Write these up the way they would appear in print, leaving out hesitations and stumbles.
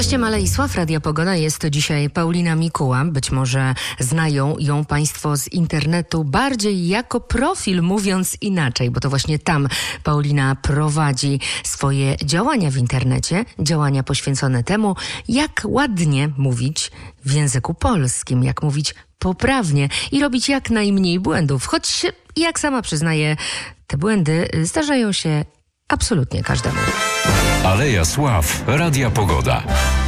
Gościem Aleisław Radia Pogoda jest dzisiaj Paulina Mikuła. Być może znają ją Państwo z internetu bardziej jako profil, mówiąc inaczej, bo to właśnie tam Paulina prowadzi swoje działania w internecie, działania poświęcone temu, jak ładnie mówić w języku polskim, jak mówić poprawnie i robić jak najmniej błędów. Choć, jak sama przyznaje, te błędy zdarzają się absolutnie każdemu. Aleja Sław, Radia Pogoda.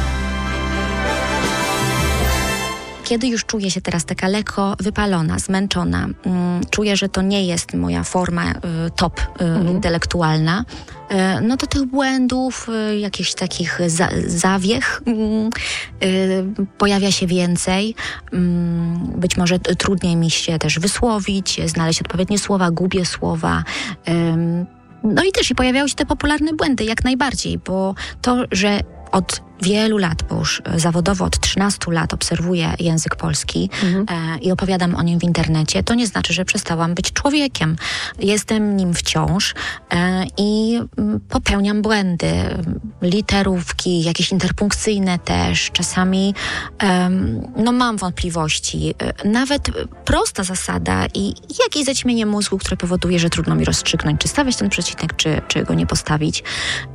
Kiedy już czuję się teraz taka lekko wypalona, zmęczona, czuję, że to nie jest moja forma top intelektualna, no to tych błędów, jakichś takich zawiech pojawia się więcej. Być może trudniej mi się też wysłowić, znaleźć odpowiednie słowa, gubię słowa. No i też pojawiały się te popularne błędy, jak najbardziej, bo to, że od wielu lat, bo już zawodowo od 13 lat obserwuję język polski i opowiadam o nim w internecie, to nie znaczy, że przestałam być człowiekiem. Jestem nim wciąż i popełniam błędy. Literówki, jakieś interpunkcyjne też. Czasami mam wątpliwości. Nawet prosta zasada i jakieś zaćmienie mózgu, które powoduje, że trudno mi rozstrzygnąć, czy stawiać ten przecinek, czy go nie postawić.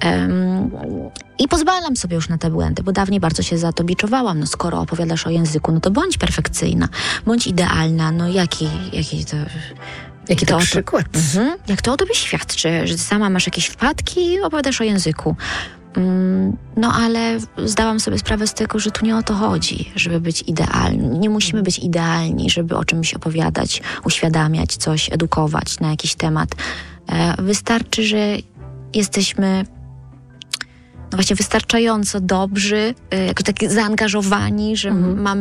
I pozwalam sobie już na te błędy, bo dawniej bardzo się za to biczowałam. No skoro opowiadasz o języku, no to bądź perfekcyjna, bądź idealna. No jaki to przykład? Jak to o tobie świadczy, że sama masz jakieś wpadki i opowiadasz o języku. No ale zdałam sobie sprawę z tego, że tu nie o to chodzi, żeby być idealni. Nie musimy być idealni, żeby o czymś opowiadać, uświadamiać coś, edukować na jakiś temat. Wystarczy, że jesteśmy właśnie wystarczająco dobrzy, jakoś taki zaangażowani, że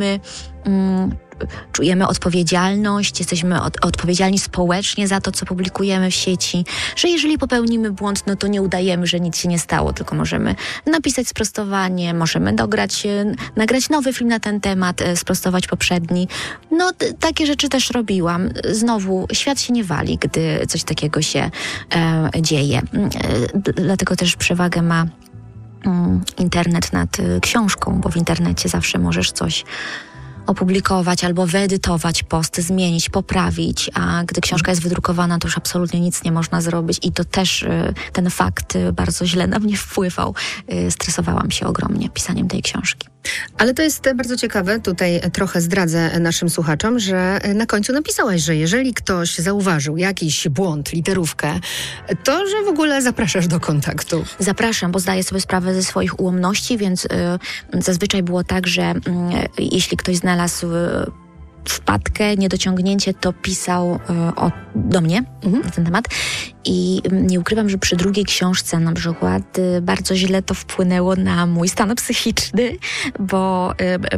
czujemy odpowiedzialność, jesteśmy odpowiedzialni społecznie za to, co publikujemy w sieci, że jeżeli popełnimy błąd, no to nie udajemy, że nic się nie stało, tylko możemy napisać sprostowanie, możemy nagrać nowy film na ten temat, sprostować poprzedni. No takie rzeczy też robiłam. Znowu, świat się nie wali, gdy coś takiego się dzieje. Dlatego też przewagę ma internet nad książką, bo w internecie zawsze możesz coś opublikować albo wyedytować post, zmienić, poprawić, a gdy książka jest wydrukowana, to już absolutnie nic nie można zrobić i to też ten fakt bardzo źle na mnie wpływał. Stresowałam się ogromnie pisaniem tej książki. Ale to jest bardzo ciekawe, tutaj trochę zdradzę naszym słuchaczom, że na końcu napisałaś, że jeżeli ktoś zauważył jakiś błąd, literówkę, to że w ogóle zapraszasz do kontaktu. Zapraszam, bo zdaję sobie sprawę ze swoich ułomności, więc zazwyczaj było tak, że jeśli ktoś znalazł wpadkę, niedociągnięcie, to pisał do mnie na ten temat. I nie ukrywam, że przy drugiej książce na przykład bardzo źle to wpłynęło na mój stan psychiczny, bo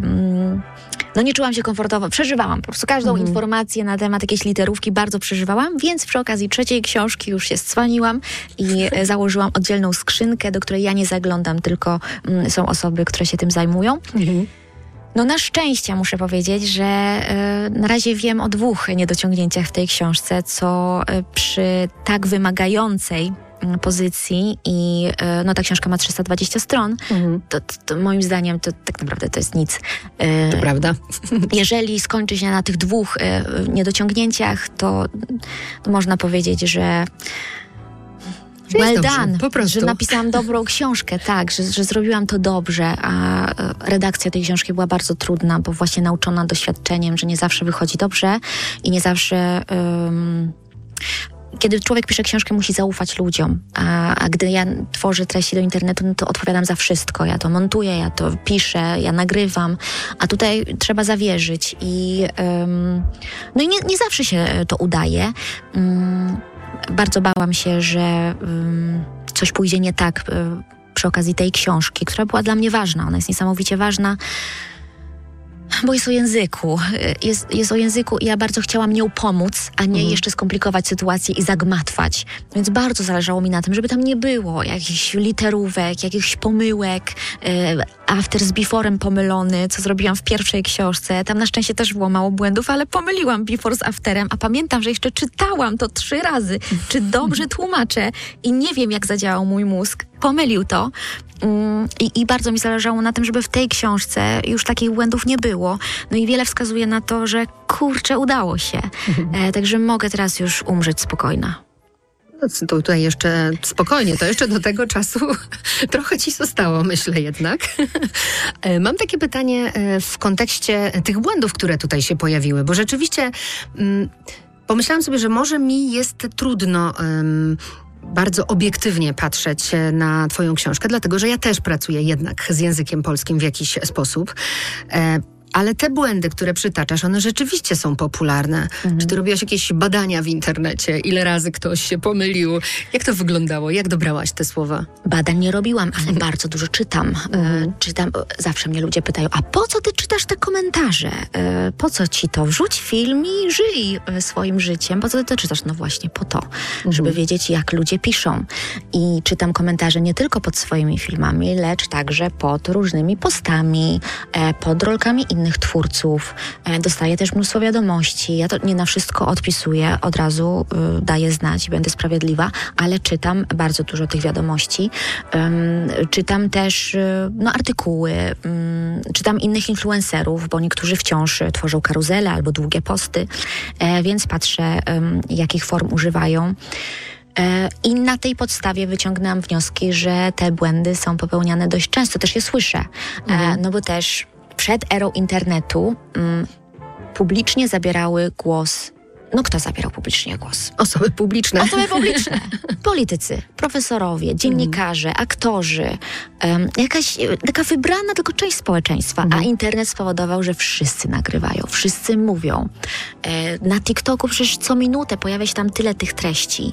nie czułam się komfortowo. Przeżywałam po prostu każdą informację na temat jakiejś literówki, bardzo przeżywałam, więc przy okazji trzeciej książki już się scwaniłam i założyłam oddzielną skrzynkę, do której ja nie zaglądam, tylko są osoby, które się tym zajmują. No na szczęście muszę powiedzieć, że na razie wiem o 2 niedociągnięciach w tej książce, co przy tak wymagającej pozycji i ta książka ma 320 stron, to moim zdaniem to tak naprawdę to jest nic. To prawda. Jeżeli skończy się na tych 2 niedociągnięciach, to można powiedzieć, że well done, po prostu. Że napisałam dobrą książkę, tak, że zrobiłam to dobrze, a redakcja tej książki była bardzo trudna, bo właśnie nauczona doświadczeniem, że nie zawsze wychodzi dobrze i nie zawsze... Kiedy człowiek pisze książkę, musi zaufać ludziom, a gdy ja tworzę treści do internetu, no to odpowiadam za wszystko. Ja to montuję, ja to piszę, ja nagrywam, a tutaj trzeba zawierzyć i nie zawsze się to udaje. Bardzo bałam się, że coś pójdzie nie tak przy okazji tej książki, która była dla mnie ważna. Ona jest niesamowicie ważna, bo jest o języku. Jest o języku i ja bardzo chciałam nią pomóc, a nie jeszcze skomplikować sytuację i zagmatwać. Więc bardzo zależało mi na tym, żeby tam nie było jakichś literówek, jakichś pomyłek, after z before'em pomylony, co zrobiłam w pierwszej książce. Tam na szczęście też było mało błędów, ale pomyliłam before z afterem, a pamiętam, że jeszcze czytałam to 3 razy, czy dobrze tłumaczę i nie wiem, jak zadziałał mój mózg. Pomylił to I bardzo mi zależało na tym, żeby w tej książce już takich błędów nie było. No i wiele wskazuje na to, że kurczę, udało się. Także mogę teraz już umrzeć spokojna. No, to tutaj jeszcze spokojnie, to jeszcze do tego czasu trochę ci zostało, myślę jednak. Mam takie pytanie w kontekście tych błędów, które tutaj się pojawiły, bo rzeczywiście pomyślałam sobie, że może mi jest trudno bardzo obiektywnie patrzeć na twoją książkę, dlatego że ja też pracuję jednak z językiem polskim w jakiś sposób. Ale te błędy, które przytaczasz, one rzeczywiście są popularne. Czy ty robiłaś jakieś badania w internecie? Ile razy ktoś się pomylił? Jak to wyglądało? Jak dobrałaś te słowa? Badań nie robiłam, ale bardzo dużo czytam. Czytam. Zawsze mnie ludzie pytają, a po co ty czytasz te komentarze? Po co ci to? Wrzuć film i żyj swoim życiem. Po co ty to czytasz? No właśnie po to, żeby wiedzieć, jak ludzie piszą. I czytam komentarze nie tylko pod swoimi filmami, lecz także pod różnymi postami, pod rolkami innych twórców. Dostaję też mnóstwo wiadomości. Ja to nie na wszystko odpisuję, od razu daję znać i będę sprawiedliwa, ale czytam bardzo dużo tych wiadomości. Czytam też artykuły, czytam innych influencerów, bo niektórzy wciąż tworzą karuzele albo długie posty, więc patrzę, jakich form używają. I na tej podstawie wyciągnęłam wnioski, że te błędy są popełniane dość często. Też je słyszę. No bo też przed erą internetu publicznie zabierały głos. No kto zabierał publicznie głos? Osoby publiczne. Osoby publiczne. Politycy, profesorowie, dziennikarze, aktorzy. Jakaś taka wybrana tylko część społeczeństwa. A internet spowodował, że wszyscy nagrywają, wszyscy mówią. Na TikToku przecież co minutę pojawia się tam tyle tych treści.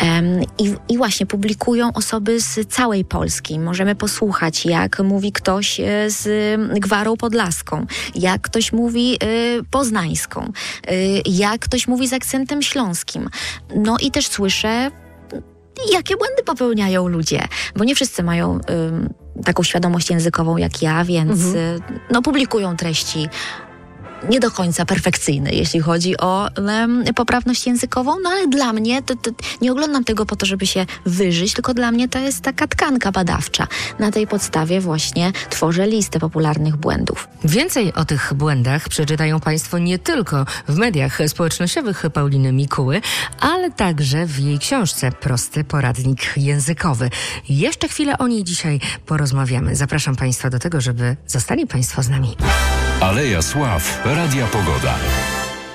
I właśnie publikują osoby z całej Polski. Możemy posłuchać, jak mówi ktoś z Gwarą Podlaską, jak ktoś mówi poznańską, jak ktoś mówi z akcentem śląskim. No i też słyszę, jakie błędy popełniają ludzie, bo nie wszyscy mają taką świadomość językową jak ja, więc publikują treści nie do końca perfekcyjne, jeśli chodzi o poprawność językową, no ale dla mnie, to nie oglądam tego po to, żeby się wyżyć, tylko dla mnie to jest taka tkanka badawcza. Na tej podstawie właśnie tworzę listę popularnych błędów. Więcej o tych błędach przeczytają Państwo nie tylko w mediach społecznościowych Pauliny Mikuły, ale także w jej książce Prosty poradnik językowy. Jeszcze chwilę o niej dzisiaj porozmawiamy. Zapraszam Państwa do tego, żeby zostali Państwo z nami. Aleja Sław, Radia Pogoda.